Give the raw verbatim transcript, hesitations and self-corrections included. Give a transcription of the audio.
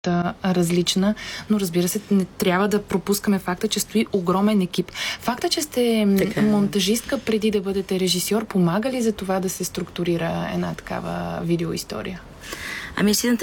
различна, но разбира се, не трябва да пропускаме факта, че стои огромен екип. Факта, че сте така монтажистка преди да бъдете режисьор, помага ли за това да се структурира една такава видеоистория? Ами,